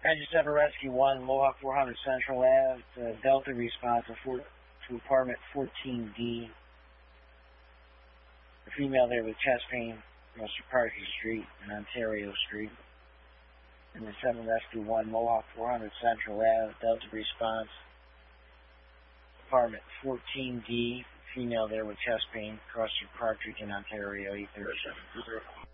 Register Rescue 1, Mohawk 400 Central Ave, Delta response to apartment 14D. A female there with chest pain, across Parker Street and Ontario Street. And the 7 Rescue 1, Mohawk 400 Central Ave, Delta response, apartment 14D. Female there with chest pain, across Partridge in Ontario, 837.